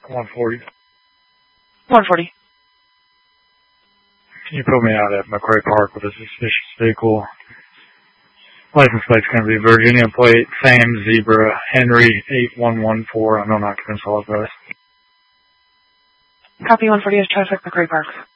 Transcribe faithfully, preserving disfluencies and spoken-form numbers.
one forty. one forty. Can you put me out at McRae Park with a suspicious vehicle? License plate's going to be Virginia plate, Sam Zebra, Henry eight one one four. I'm non-occupant, solid bus. Copy one forty is traffic, McRae Park.